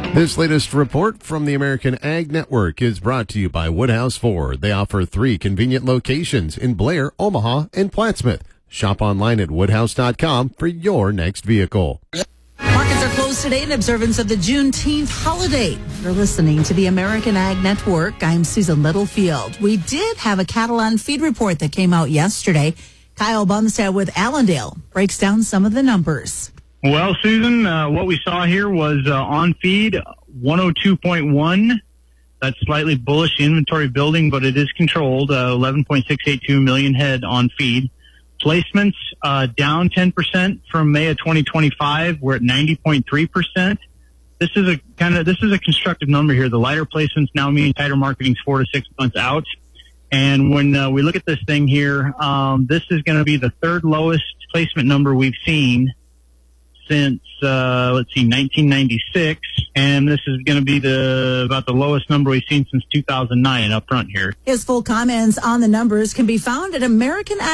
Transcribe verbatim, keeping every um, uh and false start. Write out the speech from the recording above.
This latest report from the American Ag Network is brought to you by Woodhouse Ford. They offer three convenient locations in Blair, Omaha, and Plattsmouth. Shop online at woodhouse dot com for your next vehicle. Markets are closed today in observance of the Juneteenth holiday. You're listening to the American Ag Network. I'm Susan Littlefield. We did have a cattle on feed report that came out yesterday. Kyle Bumstead with Allendale breaks down some of the numbers. Well, Susan, uh, what we saw here was uh, on feed one oh two point one. That's slightly bullish inventory building, but it is controlled. Uh, eleven point six eight two million head on feed. Placements uh, down ten percent from May of twenty twenty-five. We're at ninety point three percent. This is a kind of this is a constructive number here. The lighter placements now mean tighter marketing is four to six months out. And when uh, we look at this thing here, um, this is going to be the third lowest placement number we've seen since, uh, let's see, nineteen ninety-six, and this is going to be the about the lowest number we've seen since two thousand nine up front here. His full comments on the numbers can be found at American